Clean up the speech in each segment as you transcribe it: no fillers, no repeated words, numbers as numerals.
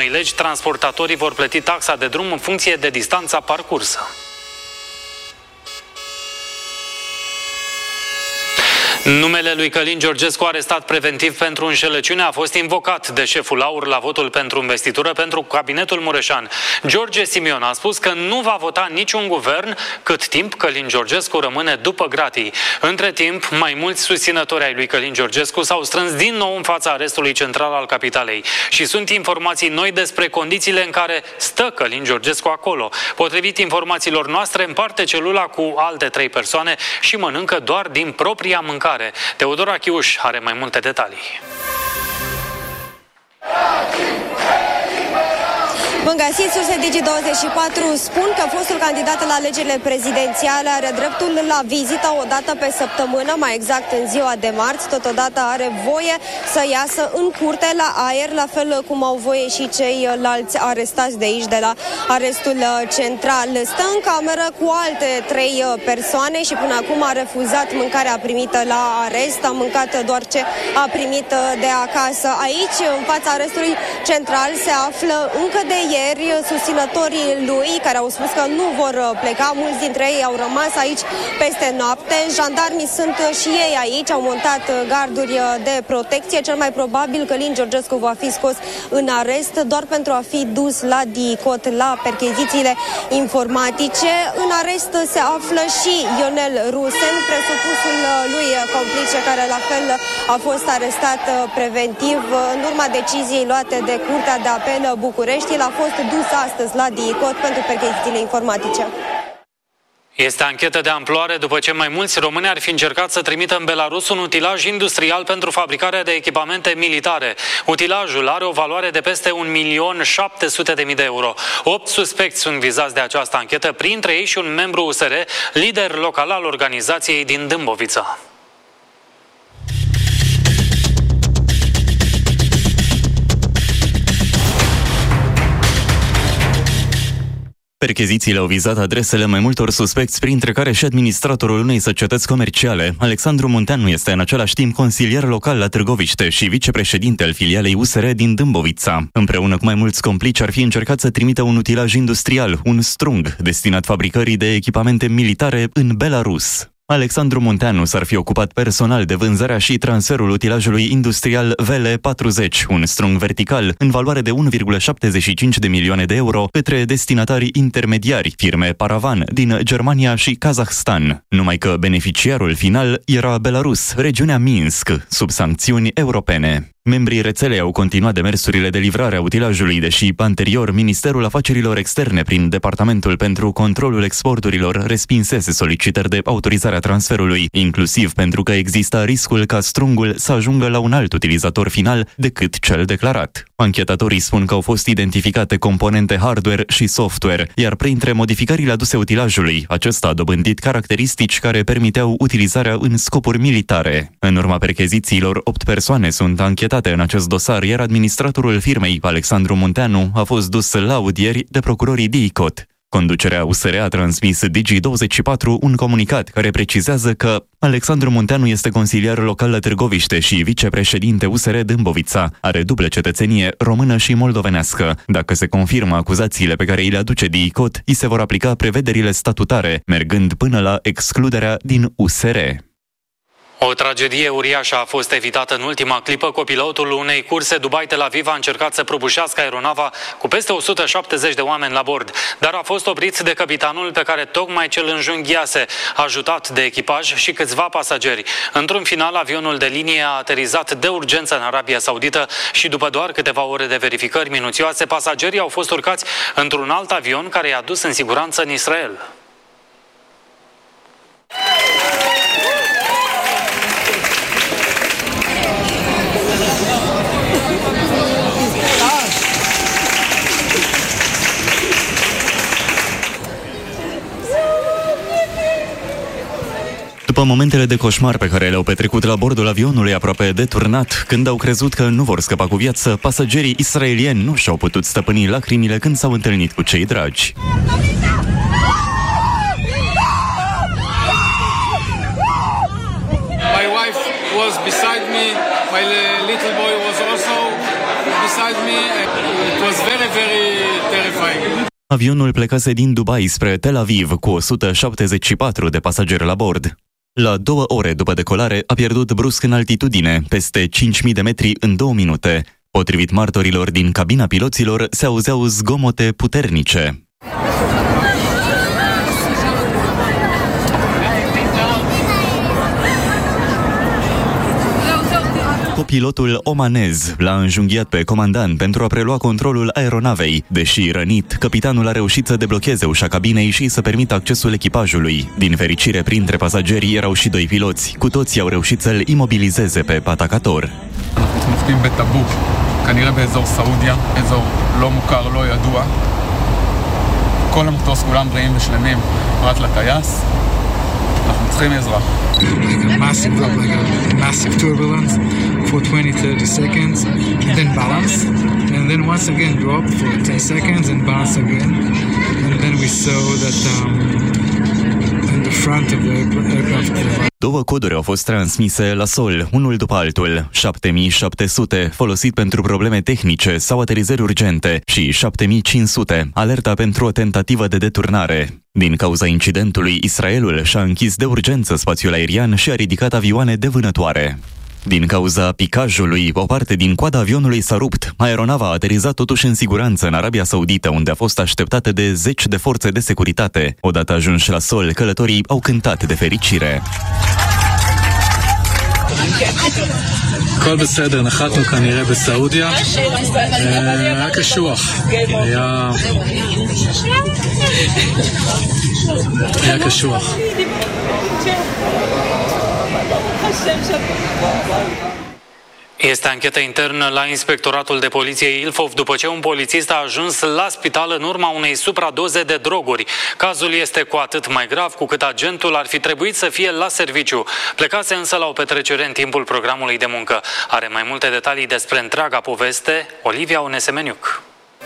noi legi, transportatorii vor plăti taxa de drum în funcție de distanța parcursă. Numele lui Călin Georgescu, arestat preventiv pentru înșelăciune, a fost invocat de șeful AUR la votul pentru investitură pentru cabinetul Mureșan. George Simion a spus că nu va vota niciun guvern cât timp Călin Georgescu rămâne după gratii. Între timp, mai mulți susținători ai lui Călin Georgescu s-au strâns din nou în fața arestului central al capitalei. Și sunt informații noi despre condițiile în care stă Călin Georgescu acolo. Potrivit informațiilor noastre, împarte celula cu alte 3 persoane și mănâncă doar din propria mâncare. Teodora Chiuș are mai multe detalii. Bun găsit, surse Digi24 spun că fostul candidat la alegerile prezidențiale are dreptul la vizită o dată pe săptămână, mai exact în ziua de marți. Totodată are voie să iasă în curte la aer, la fel cum au voie și ceilalți arestați de aici, de la arestul central. Stă în cameră cu alte 3 persoane și până acum a refuzat mâncarea primită la arest. A mâncat doar ce a primit de acasă. Aici, în fața arestului central, se află încă de ieri susținătorii lui, care au spus că nu vor pleca. Mulți dintre ei au rămas aici peste noapte. Jandarmii sunt și ei aici, au montat garduri de protecție. Cel mai probabil Călin Georgescu va fi scos în arest doar pentru a fi dus la DICOT, la perchezițiile informatice. În arest se află și Ionel Rusen, presupusul lui complice, care la fel a fost arestat preventiv în urma deciziei luate de Curtea de Apel București. El a fost dus astăzi la DICOT pentru perchezițiile informatice. Este anchetă de amploare după ce mai mulți români ar fi încercat să trimită în Belarus un utilaj industrial pentru fabricarea de echipamente militare. Utilajul are o valoare de peste 1.700.000 de euro. 8 suspecți sunt vizați de această anchetă, printre ei și un membru USR, lider local al organizației din Dâmbovița. Perchezițiile au vizat adresele mai multor suspecți, printre care și administratorul unei societăți comerciale. Alexandru Munteanu este în același timp consilier local la Târgoviște și vicepreședinte al filialei USR din Dâmbovița. Împreună cu mai mulți complici ar fi încercat să trimită un utilaj industrial, un strung, destinat fabricării de echipamente militare în Belarus. Alexandru Munteanu s-ar fi ocupat personal de vânzarea și transferul utilajului industrial VL40, un strung vertical în valoare de 1,75 de milioane de euro către destinatari intermediari, firme Paravan, din Germania și Kazahstan. Numai că beneficiarul final era Belarus, regiunea Minsk, sub sancțiuni europene. Membrii rețelei au continuat demersurile de livrare a utilajului, deși anterior Ministerul Afacerilor Externe, prin Departamentul pentru Controlul Exporturilor, respinsese solicitări de autorizare a transferului, inclusiv pentru că exista riscul ca strungul să ajungă la un alt utilizator final decât cel declarat. Anchetatorii spun că au fost identificate componente hardware și software, iar printre modificările aduse utilajului, acesta a dobândit caracteristici care permiteau utilizarea în scopuri militare. În urma perchezițiilor, 8 persoane sunt anchetate în acest dosar, iar administratorul firmei, Alexandru Munteanu, a fost dus la audieri de procurorii DICOT. Conducerea USR a transmis Digi24 un comunicat care precizează că Alexandru Munteanu este consilier local la Târgoviște și vicepreședinte USR Dâmbovița. Are dublă cetățenie, română și moldovenească. Dacă se confirmă acuzațiile pe care îi le aduce DICOT, îi se vor aplica prevederile statutare, mergând până la excluderea din USR. O tragedie uriașă a fost evitată în ultima clipă. Copilotul unei curse Dubai-Tel Aviv a încercat să prăbușească aeronava cu peste 170 de oameni la bord, dar a fost oprit de capitanul pe care tocmai ce-l înjunghiase, ajutat de echipaj și câțiva pasageri. Într-un final, avionul de linie a aterizat de urgență în Arabia Saudită și după doar câteva ore de verificări minuțioase, pasagerii au fost urcați într-un alt avion care i-a dus în siguranță în Israel. După momentele de coșmar pe care le-au petrecut la bordul avionului aproape deturnat, când au crezut că nu vor scăpa cu viață, pasagerii israelieni nu și-au putut stăpâni lacrimile când s-au întâlnit cu cei dragi. My wife was beside me, my little boy was also beside me. It was very Avionul plecase din Dubai spre Tel Aviv cu 174 de pasageri la bord. La 2 ore după decolare a pierdut brusc în altitudine, peste 5.000 de metri în 2 minute. Potrivit martorilor din cabina piloților, se auzeau zgomote puternice. Copilotul omanez l-a înjunghiat pe comandant pentru a prelua controlul aeronavei. Deși rănit, capitanul a reușit să deblocheze ușa cabinei și să permită accesul echipajului. Din fericire, printre pasageri erau și 2 piloți. Cu toții au reușit să-l imobilizeze pe patacator. אנחנו נוחתים בטבוק, כנראה באזור סעודיה, אזור לא מוכר, לא ידוע. כל המטוס כולם בריאים ושלמים, פרט לטייס. אנחנו צריכים עזרה. Massive drop, like a massive turbulence for 20-30 seconds, and then balance, and then once again drop for 10 seconds and balance again, and then we saw that in the front of the aircraft. 2 coduri au fost transmise la sol, unul după altul, 7700, folosit pentru probleme tehnice sau aterizări urgente, și 7500, alerta pentru o tentativă de deturnare. Din cauza incidentului, Israelul și-a închis de urgență spațiul aerian și a ridicat avioane de vânătoare. Din cauza picajului, o parte din coada avionului s-a rupt. Aeronava a aterizat totuși în siguranță în Arabia Saudită, unde a fost așteptată de 10 de forțe de securitate. Odată ajunși la sol, călătorii au cântat de fericire. הכל בסדר, נחתנו כנראה בסעודיה, היה קשוח, היה קשוח. Este anchetă internă la Inspectoratul de Poliție Ilfov după ce un polițist a ajuns la spital în urma unei supradoze de droguri. Cazul este cu atât mai grav cu cât agentul ar fi trebuit să fie la serviciu. Plecase însă la o petrecere în timpul programului de muncă. Are mai multe detalii despre întreaga poveste Olivia Onesemeniuc.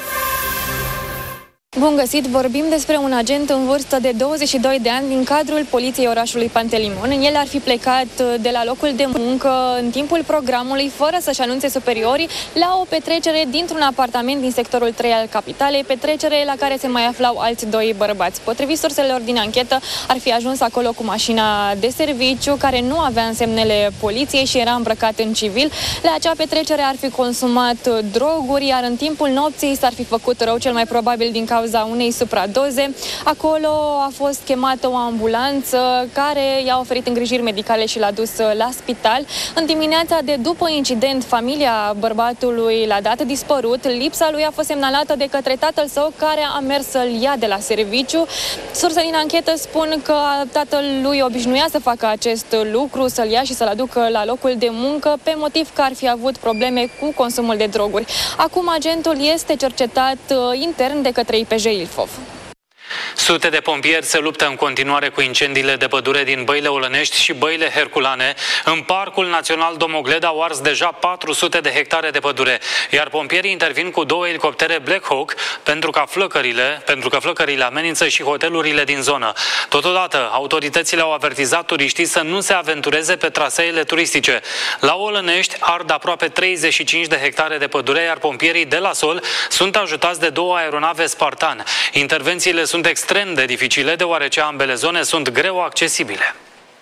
Bun găsit! Vorbim despre un agent în vârstă de 22 de ani din cadrul Poliției orașului Pantelimon. El ar fi plecat de la locul de muncă în timpul programului, fără să-și anunțe superiorii, la o petrecere dintr-un apartament din sectorul 3 al capitalei, petrecere la care se mai aflau alți 2 bărbați. Potrivit surselor din anchetă, ar fi ajuns acolo cu mașina de serviciu, care nu avea însemnele poliției și era îmbrăcat în civil. La acea petrecere ar fi consumat droguri, iar în timpul nopții s-ar fi făcut rău, cel mai probabil din cauza unei supradoze. Acolo a fost chemată o ambulanță care i-a oferit îngrijiri medicale și l-a dus la spital. În dimineața de după incident, familia bărbatului l-a dat dispărut. Lipsa lui a fost semnalată de către tatăl său, care a mers să-l ia de la serviciu. Surse din anchetă spun că tatăl lui obișnuia să facă acest lucru, să-l ia și să-l aducă la locul de muncă, pe motiv că ar fi avut probleme cu consumul de droguri. Acum agentul este cercetat intern de către IPJ Ilfov. Sute de pompieri se luptă în continuare cu incendiile de pădure din Băile Olănești și Băile Herculane. În Parcul Național Domogled au ars deja 400 de hectare de pădure, iar pompierii intervin cu 2 elicoptere Black Hawk pentru că flăcările amenință și hotelurile din zonă. Totodată, autoritățile au avertizat turiștii să nu se aventureze pe traseele turistice. La Olănești ard aproape 35 de hectare de pădure, iar pompierii de la sol sunt ajutați de 2 aeronave Spartan. Intervențiile sunt extrem de dificile, deoarece ambele zone sunt greu accesibile.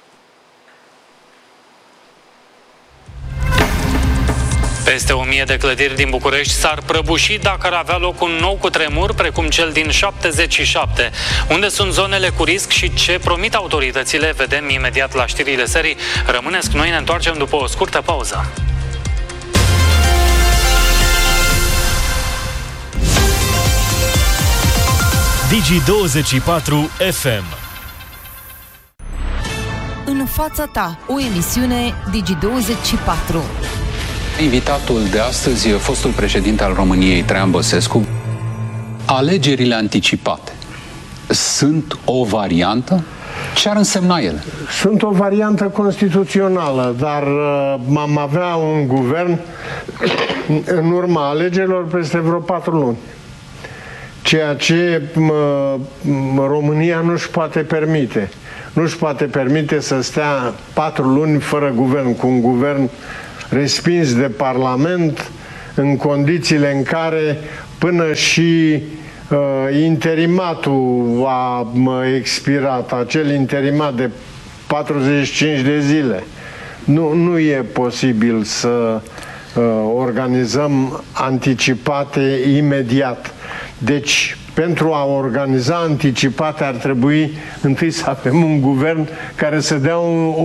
Peste 1000 de clădiri din București s-ar prăbuși dacă ar avea loc un nou cutremur, precum cel din 77. Unde sunt zonele cu risc și ce promit autoritățile, vedem imediat la știrile serii. Rămâneți cu noi, ne întoarcem după o scurtă pauză. Digi24 FM. În fața ta, o emisiune Digi24. Invitatul de astăzi, fostul președinte al României, Traian Băsescu. Alegerile anticipate sunt o variantă? Ce ar însemna ele? Sunt o variantă constituțională, dar am avea un guvern în urma alegerilor peste vreo 4 luni. Ceea ce România nu-și poate permite. Nu-și poate permite să stea 4 luni fără guvern, cu un guvern respins de Parlament, în condițiile în care până și interimatul a expirat, acel interimat de 45 de zile. Nu e posibil să organizăm anticipate imediat. Deci, pentru a organiza anticipate ar trebui întâi să avem un guvern care să dea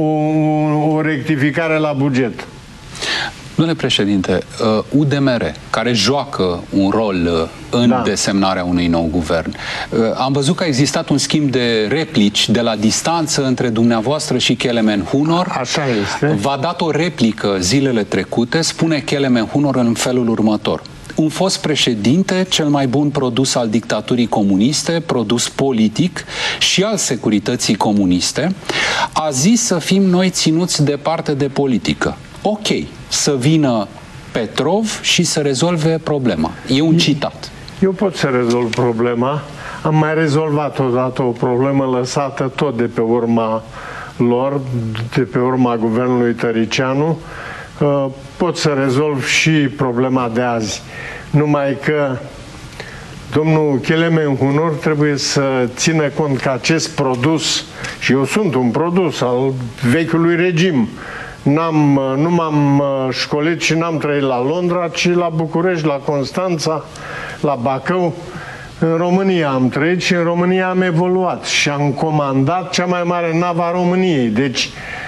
o rectificare la buget. Domnule președinte, UDMR, care joacă un rol în desemnarea unui nou guvern, am văzut că a existat un schimb de replici de la distanță între dumneavoastră și Kelemen Hunor. Așa este. V-a dat o replică zilele trecute, spune Kelemen Hunor în felul următor: un fost președinte, cel mai bun produs al dictaturii comuniste, produs politic și al securității comuniste, a zis să fim noi ținuți departe de politică. Ok, să vină Petrov și să rezolve problema. E un citat. Eu pot să rezolv problema. Am mai rezolvat odată o problemă lăsată tot de pe urma lor, de pe urma guvernului Tăricianu. Pot să rezolv și problema de azi. Numai că domnul Kelemen Hunor trebuie să țină cont că acest produs, și eu sunt un produs al vechiului regim, nu m-am școlit și n-am trăit la Londra, ci la București, la Constanța, la Bacău. În România am trăit și în România am evoluat și am comandat cea mai mare navă a României. Deci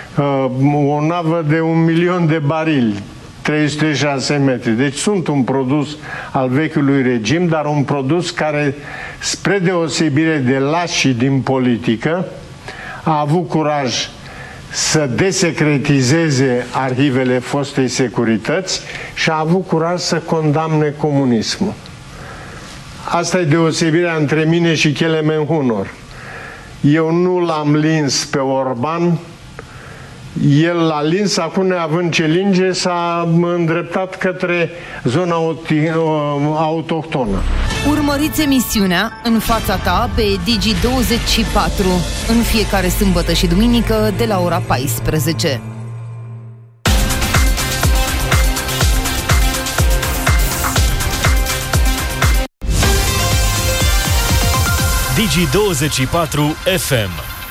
o navă de 1.000.000 de barili, 306 metri. Deci sunt un produs al vechiului regim, dar un produs care, spre deosebire de lașii din politică, a avut curaj să desecretizeze arhivele fostei securități și a avut curaj să condamne comunismul. Asta e deosebirea între mine și Kelemen Hunor. Eu nu l-am lins pe Orban, el l-a lins, acum neavând ce linge, s-a îndreptat către zona autohtonă. Urmăriți emisiunea În fața ta pe Digi24 în fiecare sâmbătă și duminică de la ora 14. Digi24 FM.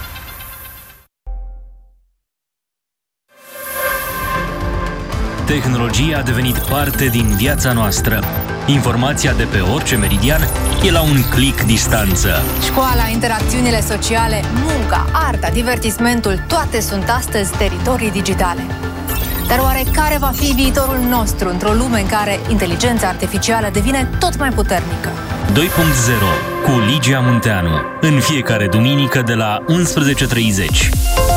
Tehnologia a devenit parte din viața noastră. Informația de pe orice meridian e la un click distanță. Școala, interacțiunile sociale, munca, arta, divertismentul, toate sunt astăzi teritorii digitale. Dar oare care va fi viitorul nostru într-o lume în care inteligența artificială devine tot mai puternică? 2.0 cu Ligia Munteanu. În fiecare duminică de la 11:30.